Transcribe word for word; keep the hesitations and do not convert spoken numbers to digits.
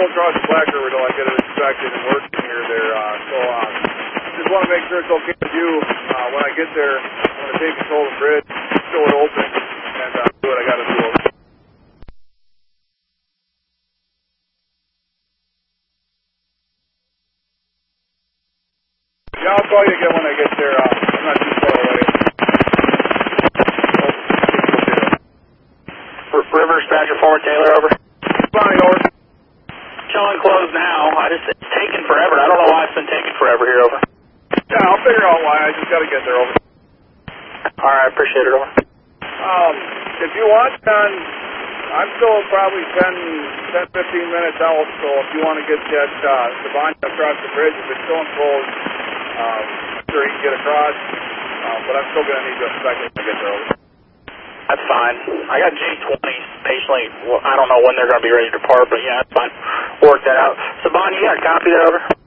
go across the Black River till I get it inspected and working here there. Uh, so uh, just want to make sure it's okay with you. Uh, when I get there, I'm going to take control of the bridge, show it open, and uh, do what I got to do. Yeah, I'll call you again when I get there. Uh, I'm not too far away. River Dispatcher Fort Taylor, over. Bonnie, over. Showing closed now. I just, it's taking forever. I don't know why it's been taking forever here, over. Yeah, I'll figure out why. I just got to get there, over. All right, appreciate it, over. Um, if you want, then I'm still probably ten, ten, fifteen minutes out, so if you want to get that uh, Savant across the bridge, if it's still enclosed, um, I'm sure he can get across, uh, but I'm still going to need to inspect it to get there, over. That's fine. I got J twenties patiently. Well, I don't know when they're going to be ready to depart, but yeah, that's fine. Work that out. Saban, you got a copy of that, over?